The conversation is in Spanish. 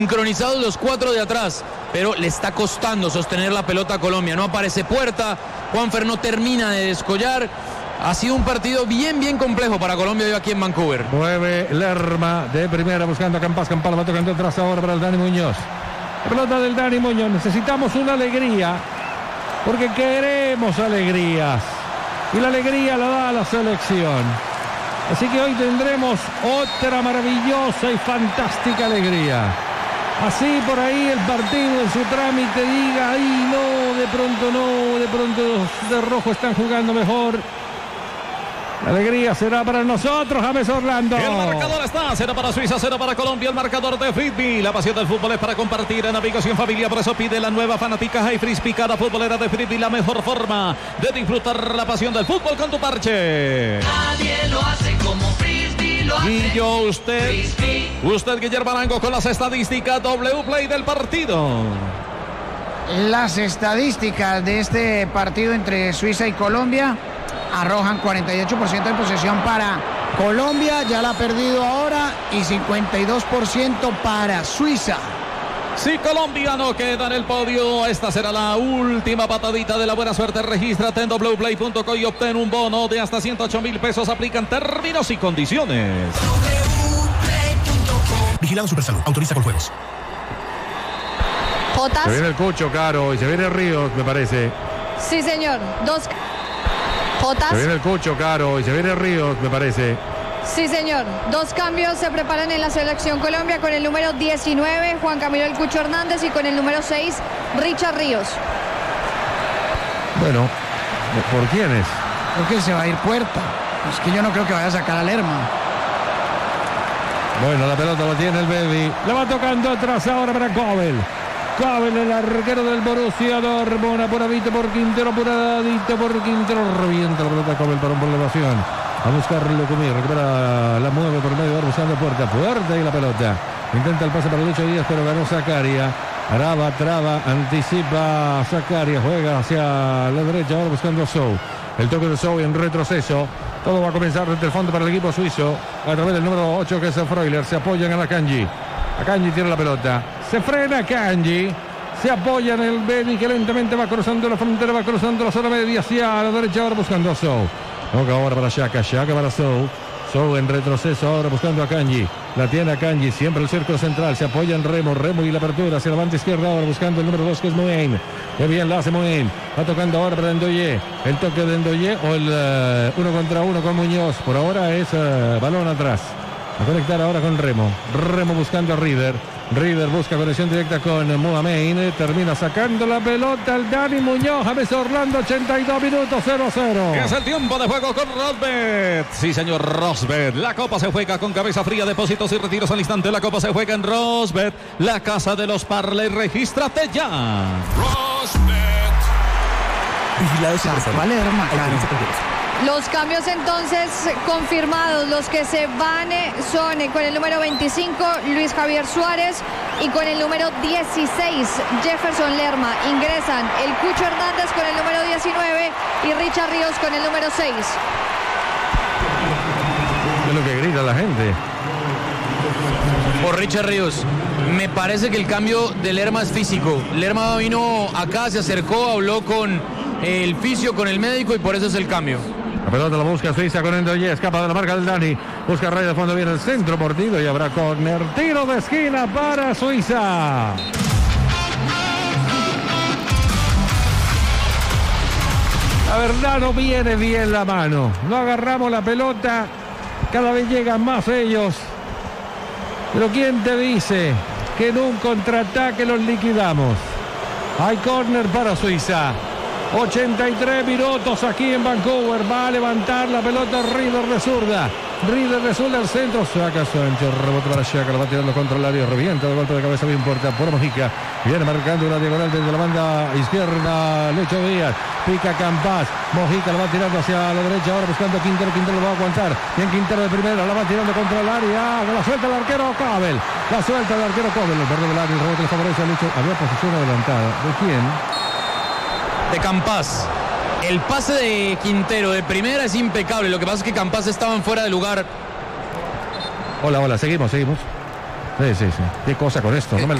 Sincronizados los 4 de atrás, pero le está costando sostener la pelota a Colombia. No aparece Puerta, Juanfer no termina de descollar. Ha sido un partido bien complejo para Colombia hoy aquí en Vancouver. Mueve Lerma de primera buscando a Campas. Campas va tocando atrás ahora para el Dani Muñoz. La pelota del Dani Muñoz. Necesitamos una alegría, porque queremos alegrías. Y la alegría la da la selección. Así que hoy tendremos otra maravillosa y fantástica alegría. Así por ahí el partido en su trámite diga, ahí no, de pronto los de rojo están jugando mejor. La alegría será para nosotros, James Orlando. El marcador está 0 para Suiza, 0 para Colombia. El marcador de Frisbee. La pasión del fútbol es para compartir en amigos y en familia. Por eso pide la nueva fanática High Frisbee, cada futbolera de Frisbee. La mejor forma de disfrutar la pasión del fútbol con tu parche. Nadie lo hace como Frisbee lo hace. Y yo, usted Guillermo Arango con las estadísticas W Play del partido. Las estadísticas de este partido entre Suiza y Colombia arrojan 48% de posesión para Colombia, ya la ha perdido ahora, y 52% para Suiza. Si Colombia no queda en el podio, esta será la última patadita de la buena suerte. Regístrate en wplay.co y obtén un bono de hasta 108,000 pesos. Aplican términos y condiciones. Vigilado Supersalud. Autoriza con juegos. Se viene el Cucho, Caro, y se viene Ríos, me parece. Sí, señor. Se viene el Cucho, Caro, y se viene Ríos, me parece. Sí, señor. 2 cambios se preparan en la selección Colombia con el número 19, Juan Camilo El Cucho Hernández, y con el número 6, Richard Ríos. Bueno, ¿por quiénes? Creo que se va a ir Puerta. Es que yo no creo que vaya a sacar a Lerma. Bueno, la pelota lo tiene el Baby. Le va tocando atrás ahora para Kobel. Kobel, el arquero del Borussia Dortmund. Apuradito por Quintero, apuradito por Quintero. Revienta la pelota Kobel para un por elevación. A buscarlo conmigo. Recupera, la mueve por medio, ahora buscando Puerta. Puerta y la pelota. Intenta el pase para Lucho Díaz, pero ganó Zakaria. Araba, traba, anticipa Zakaria. Juega hacia la derecha, ahora buscando a Sou. El toque de Sou en retroceso. Todo va a comenzar desde el fondo para el equipo suizo. A través del número 8, que es Freuler. Se apoyan a Akanji. Akanji tiene la pelota. Se frena Akanji. Se apoya en el Beni, que lentamente va cruzando la frontera, va cruzando la zona media hacia la derecha, ahora buscando a Sou. Toca ahora para Xhaka, Xhaka para Sou. Sou en retroceso, ahora buscando a Akanji. La tiene Akanji, siempre el círculo central. Se apoya en Remo, Remo y la apertura hacia la banda izquierda, ahora buscando el número 2, que es Moen. Qué bien la hace Moen. Va tocando ahora para Ndoye. El toque de Ndoye o el 1 contra 1 con Muñoz. Por ahora es balón atrás. A conectar ahora con Remo. Remo buscando a Rieder. Rieder busca conexión directa con Mohamed. Termina sacando la pelota al Dani Muñoz. James Orlando, 82 minutos, 0-0. Es el tiempo de juego con Rosbet. Sí, señor, Rosbet. La copa se juega con cabeza fría, depósitos y retiros al instante. La copa se juega en Rosbet, la casa de los parlay. Regístrate ya. Rosbet. Vigilado ¿Cuál es, Lerma? Los cambios entonces confirmados, los que se van son con el número 25, Luis Javier Suárez, y con el número 16, Jefferson Lerma. Ingresan el Cucho Hernández con el número 19 y Richard Ríos con el número 6. Es lo que grita la gente. Por Richard Ríos. Me parece que el cambio de Lerma es físico. Lerma vino acá, se acercó, habló con el fisio, con el médico, y por eso es el cambio. La pelota la busca Suiza con Ndoye, escapa de la marca del Dani, busca raya de fondo, viene el centro mordido y habrá córner, tiro de esquina para Suiza. La verdad no viene bien la mano, no agarramos la pelota, cada vez llegan más ellos, pero ¿quién te dice que en un contraataque los liquidamos? Hay córner para Suiza. 83 minutos aquí en Vancouver. Va a levantar la pelota Rieder de zurda. Rieder de zurda al centro. Saca Sánchez. Rebote para Xhaka. Lo va tirando contra el área. Revienta el golpe de cabeza bien fuerte por Mojica. Viene marcando una diagonal desde la banda izquierda. Lucho Díaz. Pica Campas. Mojica lo va tirando hacia la derecha. Ahora buscando a Quintero. Quintero lo va a aguantar. Bien Quintero de primera. La va tirando contra el área. La suelta el arquero Kobel. La suelta el arquero Kobel. El borde del área. El rebote le favorece a Lucho. Había posición adelantada. ¿De quién? De Campas. El pase de Quintero de primera es impecable. Lo que pasa es que Campas estaban fuera de lugar. Hola, seguimos. Sí. ¿Qué cosa con esto? No me